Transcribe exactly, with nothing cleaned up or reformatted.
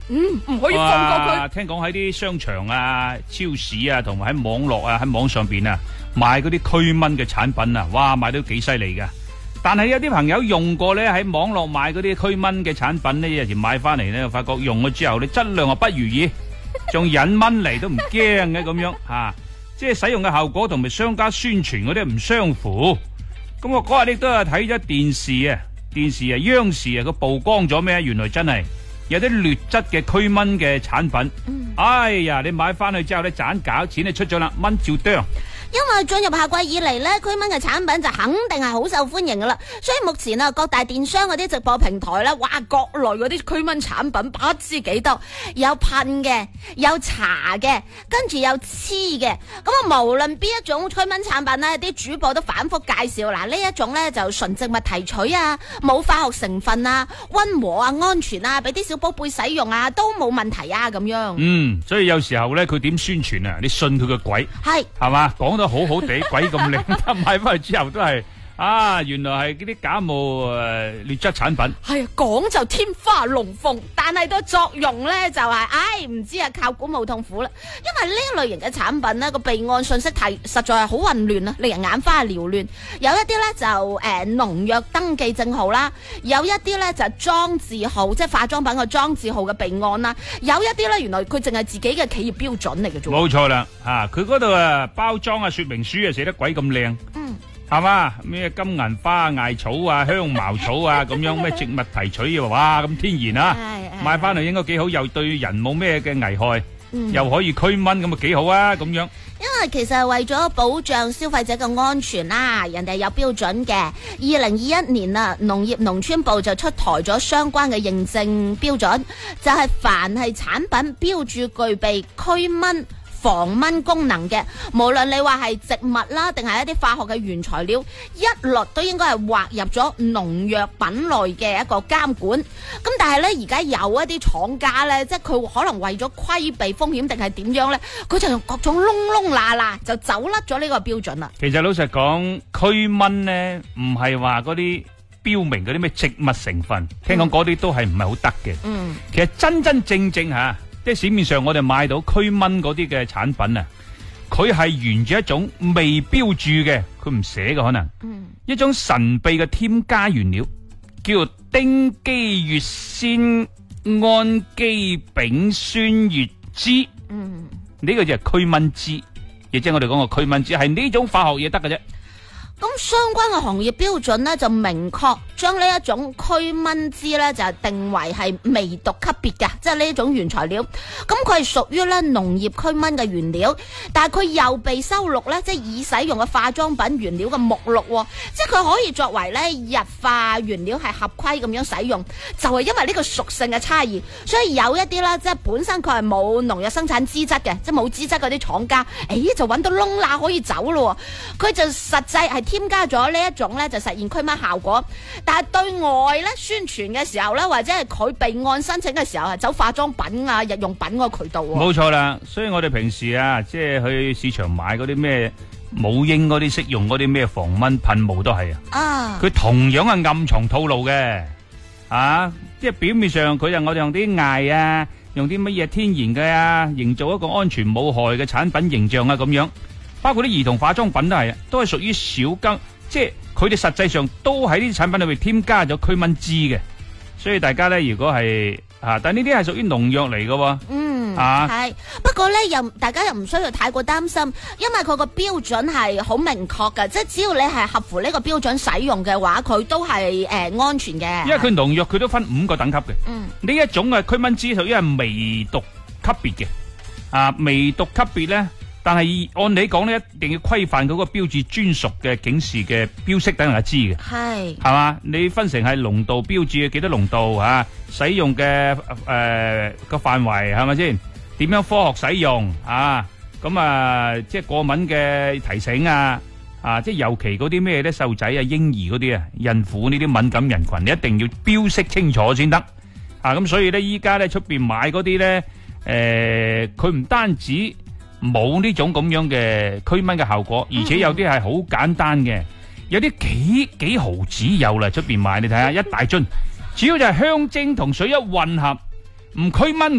嗯，唔可以放過佢。 聽講喺啲商場啊、超市啊，同埋喺網絡啊、喺網上邊啊，賣嗰啲驅蚊嘅產品啊，哇，賣到幾犀利噶！但係有啲朋友用過咧，喺網絡買嗰啲驅蚊嘅產品咧，有時買翻嚟咧，發覺用咗之後，你質量啊不如意，仲引蚊嚟都唔驚嘅咁樣吓，即係使用嘅效果同埋商家宣傳嗰啲唔相符。咁我嗰日亦都係睇咗電視啊，電視啊，央視啊，佢曝光咗咩？原來真係有啲劣質嘅驅蚊嘅產品。嗯、哎呀，你買翻去之後咧，盞搞錢就出咗啦，蚊照啄。 因為進入夏季以嚟咧，驅蚊嘅產品就肯定係好受歡迎噶啦，所以目前啊，各大電商嗰啲直播平台咧，哇，各類嗰啲驅蚊產品不知幾多，有噴嘅，有搽嘅，跟住有黐嘅，咁啊，無論邊一種驅蚊產品咧，啲主播都反覆介紹，嗱，呢一種咧就純植物提取啊，冇化學成分啊，溫和啊，安全啊，俾啲小寶貝使用啊，都冇問題啊，咁樣。 嗯，所以有時候咧，佢點宣傳啊？你信佢個鬼？係係嘛，講都好好地，鬼咁靚，但買翻去之後都係啊，原來係嗰啲假冒誒劣質產品。係啊，講就天花龍鳳，但係個作用咧就係、是，唉，唔知啊，靠估冇痛苦啦。因為呢一類型嘅產品咧，個備案信息太實在係好混亂啊，令人眼花繚亂。有一啲咧就誒農藥登記證號啦，有一啲咧就裝字號，即係化妝品個裝字號嘅備案啦。有一啲咧原來佢淨係自己嘅企業標準嚟嘅啫。冇錯啦，啊，佢嗰度啊包裝啊說明書啊寫得鬼咁靚。嗯。係嘛？咩金銀花、艾草啊、香茅草啊，咁樣咩植物提取啊，哇咁天然啊！買翻嚟應該幾好，又對人冇咩嘅危害，嗯、又可以驅蚊，咁啊幾好啊！咁樣。因為其實係為咗保障消費者嘅安全啦，人哋有標準嘅。二零二一年啊，農業農村部就出台咗相關嘅認證標準，就係、是、凡係產品標注具備驅蚊防蚊功能嘅，無論你話係植物啦，定係一啲化學嘅原材料，一律都應該係劃入咗農藥品類嘅一個監管。咁但係呢，而家有一啲廠家呢，即係佢可能為咗規避風險定係點樣呢，佢就用各種窿窿罅罅就走甩咗呢個標準啦。其實老實講，驅蚊呢唔係話嗰啲標明嗰啲咩植物成分，聽講嗰啲都係唔係好得嘅。嗯，其實真真正正吓。即係市面上我哋買到驅蚊嗰啲嘅產品啊，佢係沿住一種未標注嘅，佢唔寫嘅可能，嗯、一種神秘嘅添加原料，叫做丁基乙酰氨基丙酸乙酯，嗯，呢個就係驅蚊酯，亦即係我哋講個驅蚊酯，係呢種化學嘢得嘅啫。咁相關嘅行業標準呢，就明確將呢一種驅蚊酯呢，就定為係微毒級別嘅，即係呢一種原材料。咁佢係屬於咧農業驅蚊嘅原料，但係佢又被收錄呢，即係已使用嘅化妝品原料嘅目錄，即係佢可以作為咧日化原料係合規咁樣使用。就係因為呢個屬性嘅差異，所以有一啲啦，即係本身佢係冇農藥生產資質嘅，即係冇資質嗰啲廠家，誒就揾到窿罅可以走咯。佢就實際係添加咗呢一種咧，就實現驅蚊效果，但係對外咧宣傳嘅時候咧，或者係佢備案申請嘅時候，係走化妝品啊、日用品個渠道。冇錯啦，所以我哋平時啊，即係去市場買嗰啲咩母嬰嗰啲適用嗰啲咩防蚊噴霧都係啊，啊，佢同樣係暗藏套路嘅，啊，即係表面上佢就我哋用啲艾啊，用啲乜嘢天然嘅啊，營造一個安全冇害嘅產品形象啊，咁樣。包括啲兒童化妝品都係，都係屬於小金，即係佢哋實際上都喺呢啲產品裏面添加咗驅蚊酯嘅，所以大家咧如果係啊，但呢啲係屬於農藥嚟嘅，嗯，啊係，不過咧又大家又唔需要太過擔心，因為佢個標準係好明確嘅，即係只要你係合乎呢個標準使用嘅話，佢都係誒、呃、安全嘅。因為佢農藥佢都分五個等級嘅，嗯，呢一種嘅驅蚊酯屬於係微毒級別嘅，啊微毒級別咧。但係按理講咧，一定要規範嗰個標誌專屬嘅警示嘅標識，等人知嘅。係係嘛，你分成係濃度標誌嘅幾多濃度啊？使用嘅誒個範圍係咪先？點樣科學使用啊？咁啊，即係過敏嘅提醒啊！啊，即係尤其嗰啲咩咧，細路仔啊、嬰兒嗰啲啊、孕婦呢啲敏感人群，你一定要標識清楚先得。啊，咁所以咧，依家咧出邊買嗰啲咧，誒，佢唔單止冇呢種咁樣嘅驅蚊嘅效果，而且有啲係好簡單嘅，有啲幾幾毫子有啦，出邊買你睇下一大樽，主要就係香精同水一混合，唔驅蚊。